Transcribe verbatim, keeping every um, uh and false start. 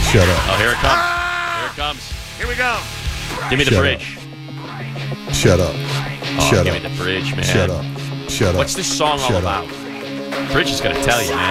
Shut up. Oh, here it comes. Here it comes. Here we go. Give me the Shut bridge. Up. Shut up. Oh, Shut give up. me the bridge, man. Shut up. Shut up. What's this song all Shut about? up. Bridge is going to tell you, man.